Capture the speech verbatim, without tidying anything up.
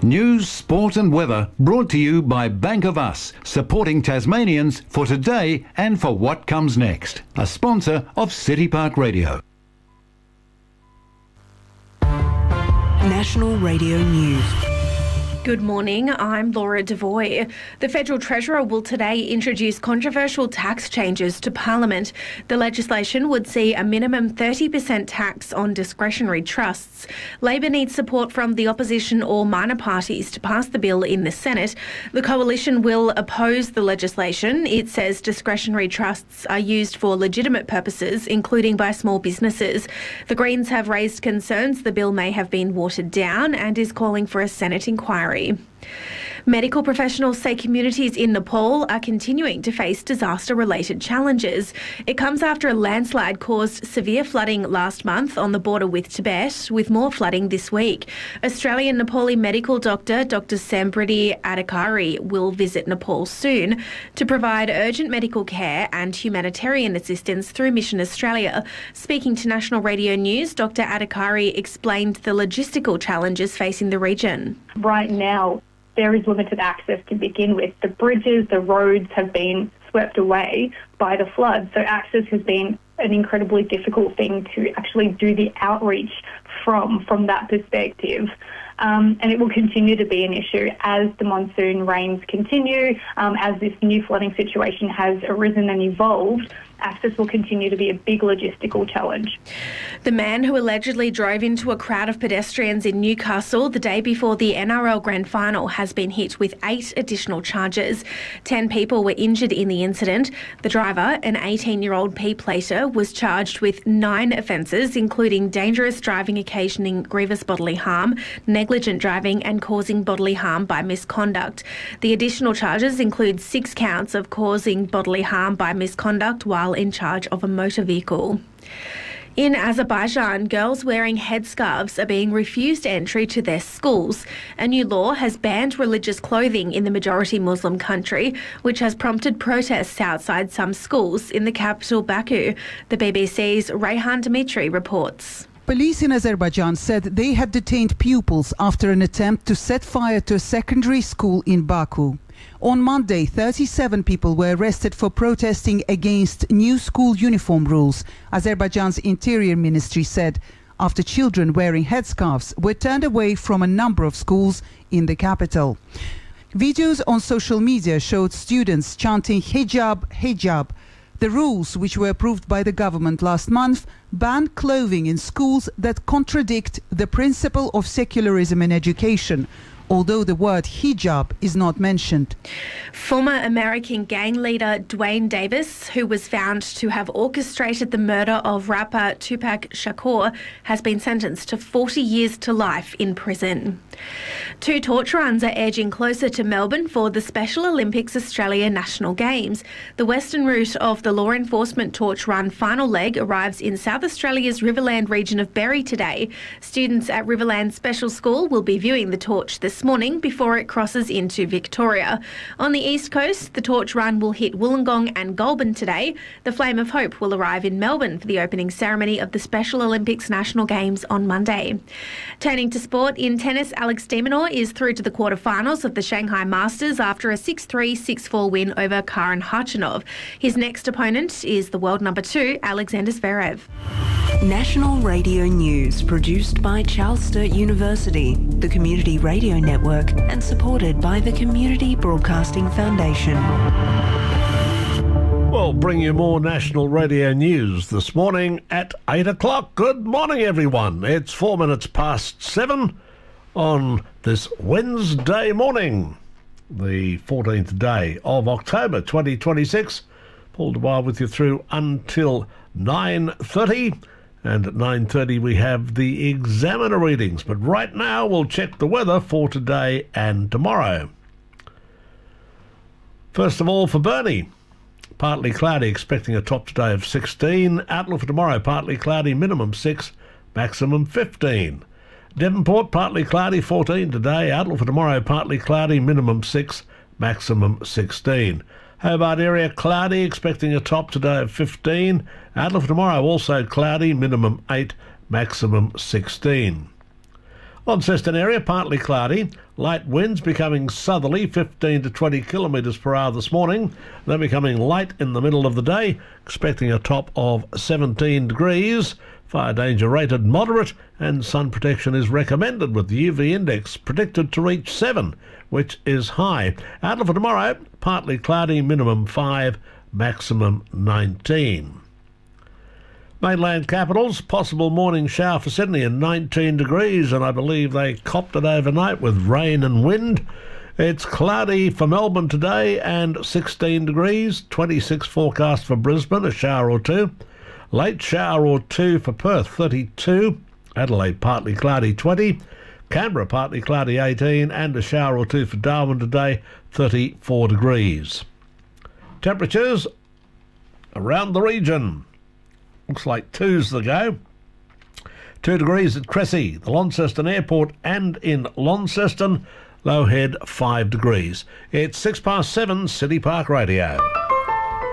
News, sport and weather brought to you by Bank of Us, supporting Tasmanians for today and for what comes next. A sponsor of City Park Radio. National Radio News. Good morning, I'm Laura Devoy. The Federal Treasurer will today introduce controversial tax changes to Parliament. The legislation would see a minimum thirty percent tax on discretionary trusts. Labor needs support from the opposition or minor parties to pass the bill in the Senate. The coalition will oppose the legislation. It says discretionary trusts are used for legitimate purposes, including by small businesses. The Greens have raised concerns the bill may have been watered down and is calling for a Senate inquiry. Medical professionals say communities in Nepal are continuing to face disaster-related challenges. It comes after a landslide caused severe flooding last month on the border with Tibet, with more flooding this week. Australian Nepali medical doctor Doctor Sambriti Adhikari will visit Nepal soon to provide urgent medical care and humanitarian assistance through Mission Australia. Speaking to National Radio News, Doctor Adhikari explained the logistical challenges facing the region. Right now, there is limited access to begin with. The bridges, the roads have been swept away by the flood. So access has been an incredibly difficult thing to actually do the outreach from, from that perspective. Um, and it will continue to be an issue as the monsoon rains continue, um, as this new flooding situation has arisen and evolved. Access will continue to be a big logistical challenge. The man who allegedly drove into a crowd of pedestrians in Newcastle the day before the N R L Grand Final has been hit with eight additional charges. Ten people were injured in the incident. The driver, an eighteen-year-old P-plater, was charged with nine offences, including dangerous driving occasioning grievous bodily harm, negligent driving and causing bodily harm by misconduct. The additional charges include six counts of causing bodily harm by misconduct while in charge of a motor vehicle. In Azerbaijan, girls wearing headscarves are being refused entry to their schools. A new law has banned religious clothing in the majority Muslim country, which has prompted protests outside some schools in the capital Baku. The B B C's Rayhan Dimitri reports. Police in Azerbaijan said they had detained pupils after an attempt to set fire to a secondary school in Baku. On Monday, thirty-seven people were arrested for protesting against new school uniform rules, Azerbaijan's Interior Ministry said, after children wearing headscarves were turned away from a number of schools in the capital. Videos on social media showed students chanting hijab, hijab. The rules, which were approved by the government last month, ban clothing in schools that contradict the principle of secularism in education, although the word hijab is not mentioned. Former American gang leader Dwayne Davis, who was found to have orchestrated the murder of rapper Tupac Shakur, has been sentenced to forty years to life in prison. Two torch runs are edging closer to Melbourne for the Special Olympics Australia National Games. The western route of the law enforcement torch run final leg arrives in South Australia's Riverland region of Berry today. Students at Riverland Special School will be viewing the torch this morning before it crosses into Victoria. On the east coast, the torch run will hit Wollongong and Goulburn today. The Flame of Hope will arrive in Melbourne for the opening ceremony of the Special Olympics National Games on Monday. Turning to sport, in tennis, Alex de Minaur is through to the quarterfinals of the Shanghai Masters after a six three, six four win over Karen Khachanov. His next opponent is the world number two, Alexander Zverev. National Radio News, produced by Charles Sturt University, the Community Radio Network, and supported by the Community Broadcasting Foundation. We'll bring you more National Radio News this morning at eight o'clock. Good morning, everyone. It's four minutes past seven on this Wednesday morning, the fourteenth day of October twenty twenty-six. Paul DeWild with you through until nine thirty. And at nine thirty we have the Examiner readings. But right now we'll check the weather for today and tomorrow. First of all, for Burnie, partly cloudy, expecting a top today of sixteen. Outlook for tomorrow, partly cloudy, minimum six, maximum fifteen. Devonport, partly cloudy, fourteen today. Outlook for tomorrow, partly cloudy, minimum six, maximum sixteen. Hobart area cloudy, expecting a top today of fifteen. Outlook for tomorrow also cloudy, minimum eight, maximum sixteen. Launceston area, partly cloudy. Light winds becoming southerly, fifteen to twenty kilometres per hour this morning. They're becoming light in the middle of the day, expecting a top of seventeen degrees. Fire danger rated moderate, and sun protection is recommended, with the U V index predicted to reach seven, which is high. Outlook for tomorrow, partly cloudy, minimum five, maximum nineteen. Mainland capitals, possible morning shower for Sydney and nineteen degrees, and I believe they copped it overnight with rain and wind. It's cloudy for Melbourne today and sixteen degrees, twenty-six forecast for Brisbane, a shower or two. Late shower or two for Perth, thirty-two. Adelaide partly cloudy, twenty. Canberra partly cloudy, eighteen, and a shower or two for Darwin today, thirty-four degrees. Temperatures around the region. Looks like two's the go. Two degrees at Cressy, the Launceston Airport, and in Launceston. Low head, five degrees. It's six past seven, City Park Radio.